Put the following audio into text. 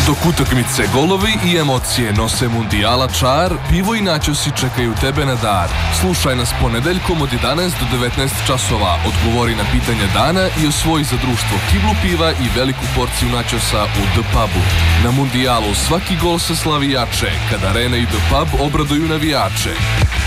Dok utakmice, golovi i emocije nose mundijala čar, pivo i načosi čekaju tebe na dar. Slušaj nas ponedeljkom od 11 do 19 časova, odgovori na pitanja dana i osvoji za društvo kiblu piva i veliku porciju načosa u The Pubu. Na mundijalu svaki gol se slavi jače, kada Arena i The Pub obraduju navijače.